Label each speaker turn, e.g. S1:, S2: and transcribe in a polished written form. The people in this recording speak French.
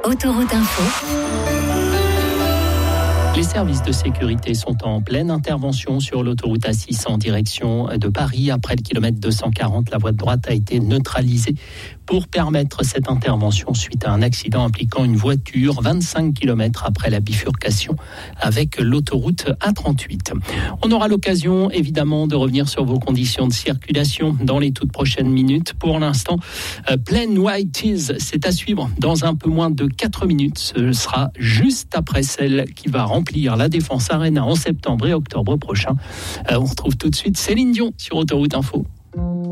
S1: Autoroute Info.
S2: Les services de sécurité sont en pleine intervention sur l'autoroute A6 en direction de Paris. Après le kilomètre 240, la voie de droite a été neutralisée pour permettre cette intervention suite à un accident impliquant une voiture 25 km après la bifurcation avec l'autoroute A38. On aura l'occasion évidemment de revenir sur vos conditions de circulation dans les toutes prochaines minutes. Pour l'instant, Plain White Tees, c'est à suivre dans un peu moins de 4 minutes. Ce sera juste après celle qui va remplir la Défense Arena en septembre et octobre prochain. On retrouve tout de suite Céline Dion sur Autoroute Info.